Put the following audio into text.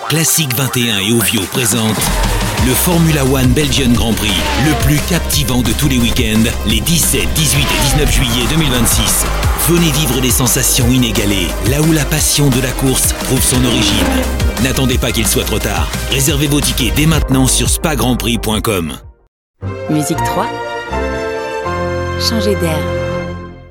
Classique 21 et Ovio présentent le Formula One Belgian Grand Prix, le plus captivant de tous les week-ends, les 17, 18 et 19 juillet 2026. Venez vivre des sensations inégalées, là où la passion de la course trouve son origine. N'attendez pas qu'il soit trop tard. Réservez vos tickets dès maintenant sur spagrandprix.com. Musique 3. Changer d'air.